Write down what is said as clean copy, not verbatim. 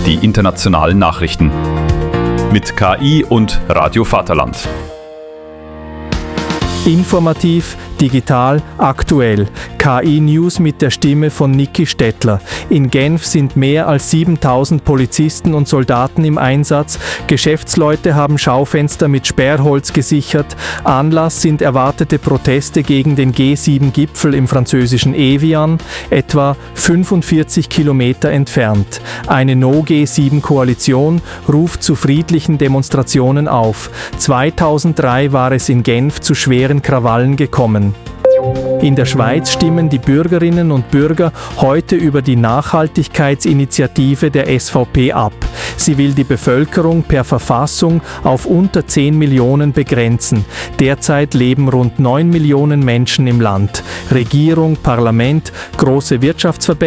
die internationalen Nachrichten. Mit KI und Radio Vaterland. Informativ, digital, aktuell. KI-News mit der Stimme von Niki Stettler. In Genf sind mehr als 7000 Polizisten und Soldaten im Einsatz. Geschäftsleute haben Schaufenster mit Sperrholz gesichert. Anlass sind erwartete Proteste gegen den G7-Gipfel im französischen Evian, etwa 45 Kilometer entfernt. Eine No-G7-Koalition ruft zu friedlichen Demonstrationen auf. 2003 war es in Genf zu schweren Krawallen gekommen. In der Schweiz stimmen die Bürgerinnen und Bürger heute über die Nachhaltigkeitsinitiative der SVP ab. Sie will die Bevölkerung per Verfassung auf unter 10 Millionen begrenzen. Derzeit leben rund 9 Millionen Menschen im Land. Regierung, Parlament, große Wirtschaftsverbände